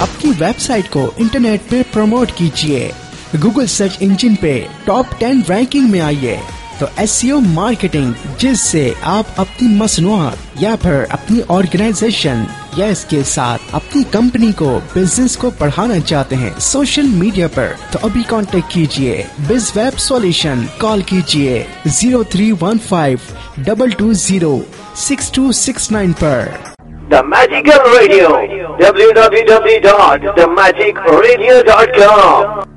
अपनी वेबसाइट को इंटरनेट पे प्रमोट कीजिए, गूगल सर्च इंजन पे टॉप 10 रैंकिंग में आइए। तो एसईओ मार्केटिंग, जिससे आप अपनी मसनूआत या फिर अपनी ऑर्गेनाइजेशन या इसके साथ अपनी कंपनी को, बिजनेस को बढ़ाना चाहते हैं सोशल मीडिया पर, तो अभी कांटेक्ट कीजिए BizWeb सॉल्यूशन। कॉल कीजिए 0315-220-6269 पर। The Magical Radio, www.themagicradio.com